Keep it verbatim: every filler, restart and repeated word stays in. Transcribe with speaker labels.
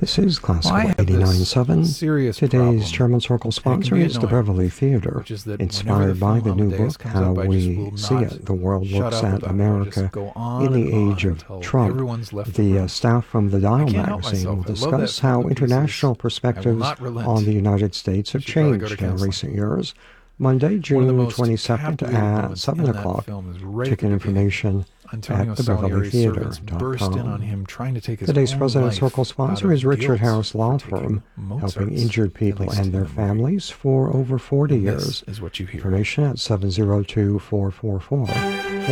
Speaker 1: This is
Speaker 2: Well, I
Speaker 1: Classical
Speaker 2: have
Speaker 1: eighty-nine point
Speaker 2: this
Speaker 1: seven.
Speaker 2: serious
Speaker 1: Today's
Speaker 2: problem,
Speaker 1: German Circle
Speaker 2: and it
Speaker 1: sponsor
Speaker 2: can be
Speaker 1: is the
Speaker 2: annoying,
Speaker 1: Beverly Theater,
Speaker 2: which is that whenever the
Speaker 1: inspired by the
Speaker 2: film
Speaker 1: new
Speaker 2: Amadeus
Speaker 1: book,
Speaker 2: comes
Speaker 1: How
Speaker 2: up, I just
Speaker 1: We
Speaker 2: will
Speaker 1: See
Speaker 2: not
Speaker 1: It, the World
Speaker 2: shut
Speaker 1: Looks
Speaker 2: up
Speaker 1: at
Speaker 2: about it. I
Speaker 1: America
Speaker 2: just go on
Speaker 1: in the
Speaker 2: and
Speaker 1: Age
Speaker 2: on
Speaker 1: of
Speaker 2: until
Speaker 1: Trump.
Speaker 2: everyone's left the
Speaker 1: The uh,
Speaker 2: room.
Speaker 1: staff from the
Speaker 2: I
Speaker 1: Dial
Speaker 2: can't help
Speaker 1: magazine will
Speaker 2: myself. I love that
Speaker 1: discuss
Speaker 2: film
Speaker 1: how
Speaker 2: to pieces.
Speaker 1: international
Speaker 2: I will
Speaker 1: perspectives
Speaker 2: not relent.
Speaker 1: on the United States
Speaker 2: You
Speaker 1: have
Speaker 2: should probably go to
Speaker 1: changed in
Speaker 2: counseling.
Speaker 1: recent years. Monday,
Speaker 2: One of the
Speaker 1: June
Speaker 2: most
Speaker 1: twenty-second
Speaker 2: captivating
Speaker 1: at
Speaker 2: moments
Speaker 1: seven
Speaker 2: in that
Speaker 1: o'clock.
Speaker 2: film is right at
Speaker 1: Ticket
Speaker 2: the beginning.
Speaker 1: information
Speaker 2: Antonio
Speaker 1: at the
Speaker 2: Salieri's
Speaker 1: beverly theater
Speaker 2: servants
Speaker 1: dot
Speaker 2: burst in on
Speaker 1: com.
Speaker 2: him, trying to take his
Speaker 1: Today's
Speaker 2: own
Speaker 1: President
Speaker 2: life
Speaker 1: Circle
Speaker 2: out
Speaker 1: sponsor
Speaker 2: of
Speaker 1: is Richard
Speaker 2: guilt
Speaker 1: Harris
Speaker 2: for
Speaker 1: Law
Speaker 2: taking
Speaker 1: Firm, helping
Speaker 2: Mozart's,
Speaker 1: injured
Speaker 2: at
Speaker 1: people
Speaker 2: least
Speaker 1: and
Speaker 2: in
Speaker 1: their
Speaker 2: the movie.
Speaker 1: families for over forty
Speaker 2: And
Speaker 1: years.
Speaker 2: this is what you hear.
Speaker 1: Information at seven zero two, four four four.